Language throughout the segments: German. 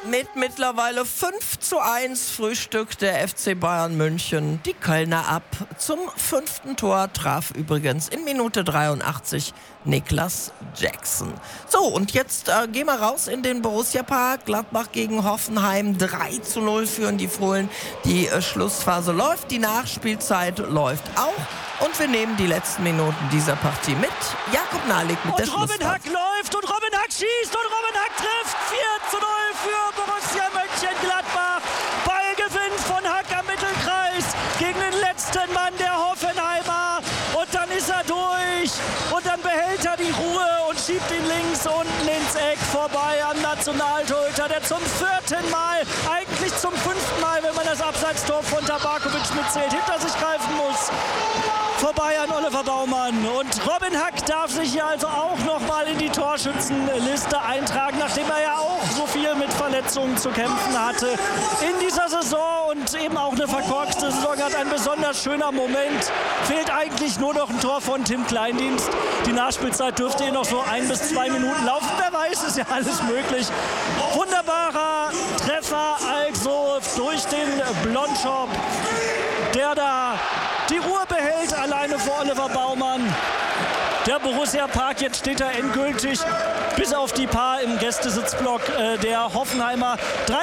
Mit mittlerweile 5:1 frühstückt der FC Bayern München die Kölner ab. Zum 5. Tor traf übrigens in Minute 83 Niklas Jackson. So, und jetzt gehen wir raus in den Borussia-Park. Gladbach gegen Hoffenheim. 3:0 führen die Fohlen. Die Schlussphase läuft, die Nachspielzeit läuft auch. Und wir nehmen die letzten Minuten dieser Partie mit. Jakob Nahlik mit der Schlussphase. Und Robin Hack läuft und Robin Hack schießt und Robin Hack trifft. 4:0 für Borussia Mönchengladbach. Ballgewinn von Hack am Mittelkreis gegen den letzten Mann der Hoffenheimer. Und dann ist er durch. Und dann behält er die Ruhe und schiebt ihn links unten ins Eck vorbei am Nationaltorhüter, der zum 4. Mal, eigentlich zum 5. Mal, wenn man das Abseitstor von Tabakovic mitzählt, hinter sich greifen muss. Vorbei an Oliver Baumann. Und Robin Hack darf sich hier also auch nochmal in die Torschützenliste eintragen, nachdem er ja auch so viel mit Verletzungen zu kämpfen hatte in dieser Saison und eben auch eine verkorkste Saison hat. Ein besonders schöner Moment. Fehlt eigentlich nur noch ein Tor von Tim Kleindienst. Die Nachspielzeit dürfte hier noch so 1 bis 2 Minuten laufen. Wer weiß, ist ja alles möglich. Wunderbarer Treffer also durch den Blondschop, der da die Ruhe behält, alleine vor Oliver Baumann. Der Borussia-Park, jetzt steht er endgültig bis auf die Paar im Gästesitzblock der Hoffenheimer.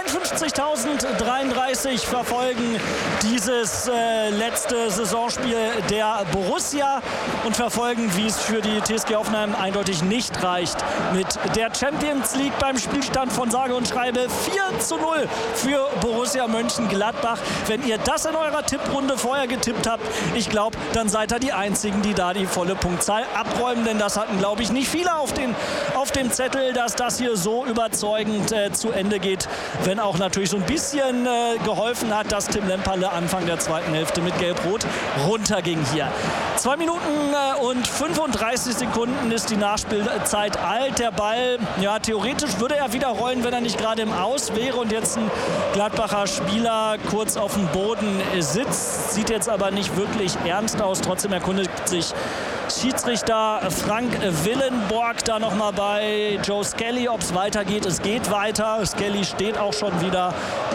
53.033 verfolgen dieses letzte Saisonspiel der Borussia und verfolgen, wie es für die TSG Hoffenheim eindeutig nicht reicht. Mit der Champions League beim Spielstand von sage und schreibe 4:0 für Borussia Mönchengladbach. Wenn ihr das in eurer Tipprunde vorher getippt habt, ich glaube, dann seid ihr die Einzigen, die da die volle Punktzahl abräumen, denn das hatten, glaube ich, nicht viele auf dem Zettel, dass das hier so überzeugend zu Ende geht, wenn auch natürlich so ein bisschen geholfen hat, dass Tim Lemperle Anfang der zweiten Hälfte mit Gelb-Rot runterging hier. 2 Minuten und 35 Sekunden ist die Nachspielzeit alt. Der Ball, ja, theoretisch würde er wieder rollen, wenn er nicht gerade im Aus wäre und jetzt ein Gladbacher Spieler kurz auf dem Boden sitzt. Sieht jetzt aber nicht wirklich ernst aus. Trotzdem erkundigt sich Schiedsrichter Frank Willenborg da nochmal bei Joe Skelly, ob es weitergeht. Es geht weiter. Skelly steht auch schon wieder.